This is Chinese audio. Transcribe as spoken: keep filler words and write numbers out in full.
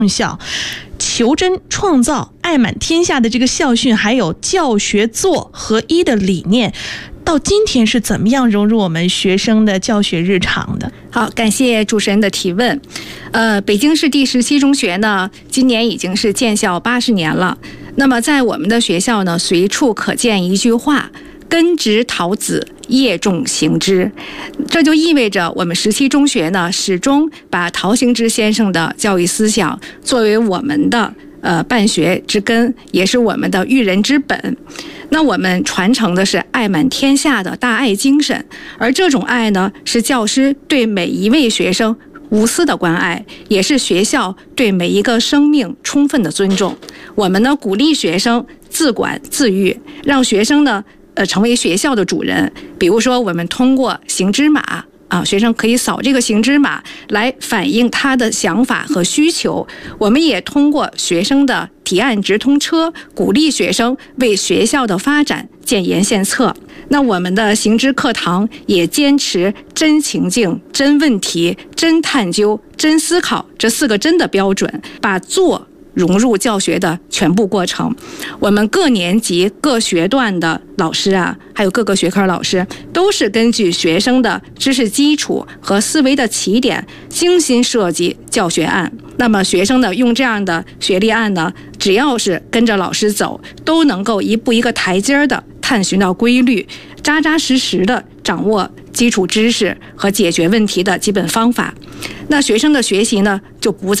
校，求真创造爱满天下的这个校训，还有教学做合一的理念，到今天是怎么样融入我们学生的教学日常的？ 好，感谢主持人的提问。呃，北京市第十七中学呢，今年已经是建校八十年了。那么在我们的学校呢，随处可见一句话：根植桃子，叶种行之。这就意味着我们十七中学呢，始终把陶行知先生的教育思想作为我们的呃办学之根，也是我们的育人之本。那我们传承的是爱满天下的大爱精神，而这种爱呢，是教师对每一位学生无私的关爱，也是学校对每一个生命充分的尊重。我们呢，鼓励学生自管自育，让学生呢呃成为学校的主人。比如说，我们通过行知码啊，学生可以扫这个行知码来反映他的想法和需求。我们也通过学生的提案直通车，鼓励学生为学校的发展建言献策。那我们的行知课堂也坚持真情境、真问题、真探究、真思考这四个真的标准，把做融入教学的全部过程。我们各年级各学段的老师啊，还有各个学科老师，都是根据学生的知识基础和思维的起点，精心设计教学案。那么学生呢，用这样的学历案呢，只要是跟着老师走，都能够一步一个台阶的探寻到规律，扎扎实实的掌握基础知识和解决问题的基本方法。那学生的学习呢，就不再